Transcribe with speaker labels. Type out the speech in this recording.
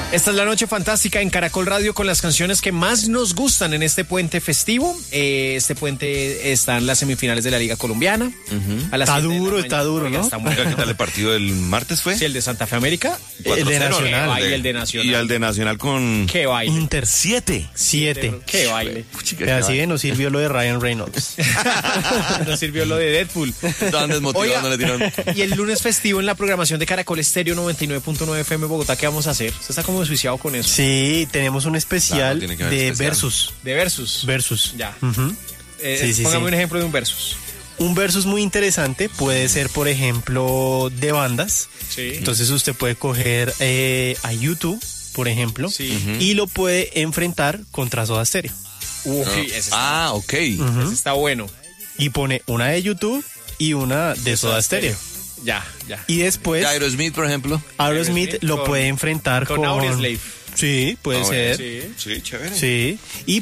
Speaker 1: Esta es la noche fantástica en Caracol Radio con las canciones que más nos gustan en este puente festivo. Este puente están las semifinales de la Liga Colombiana.
Speaker 2: A las está duro, ¿no?
Speaker 3: ¿Qué tal el partido del martes fue?
Speaker 1: Sí, el de Santa Fe América.
Speaker 2: El de Nacional.
Speaker 1: El de Nacional.
Speaker 3: Y el de Nacional con...
Speaker 1: ¡Qué baile!
Speaker 2: Inter
Speaker 1: 7.
Speaker 2: ¡Qué
Speaker 1: baile!
Speaker 2: Así que nos sirvió lo de Ryan Reynolds.
Speaker 1: Nos sirvió lo de Deadpool.
Speaker 3: Estaban desmotivando, le tiraron.
Speaker 1: Y el lunes festivo en la programación de Caracol Estéreo 99.9 FM Bogotá, ¿qué vamos a hacer? Usted está como desjuiciado con eso.
Speaker 2: Sí, tenemos un especial
Speaker 3: Claro, tiene que haber
Speaker 2: de
Speaker 3: especial.
Speaker 2: Versus.
Speaker 1: De Versus.
Speaker 2: Versus.
Speaker 1: Ya.
Speaker 2: Sí,
Speaker 1: Póngame
Speaker 2: sí.
Speaker 1: un ejemplo de un Versus.
Speaker 2: Un Versus muy interesante puede ser, por ejemplo, de bandas.
Speaker 1: Sí.
Speaker 2: Entonces usted puede coger a YouTube, por ejemplo,
Speaker 1: Sí.
Speaker 2: y lo puede enfrentar contra Soda Stereo.
Speaker 1: Ese está,
Speaker 3: Ok.
Speaker 1: ese está bueno.
Speaker 2: Y pone una de YouTube y una de Soda Stereo.
Speaker 1: Ya.
Speaker 2: Y después
Speaker 3: Aerosmith, por ejemplo.
Speaker 2: Aerosmith lo
Speaker 1: con-
Speaker 2: puede enfrentar
Speaker 1: con Audioslave.
Speaker 2: Sí, puede ser.
Speaker 1: Sí.
Speaker 3: Sí, chévere.
Speaker 2: Sí. Y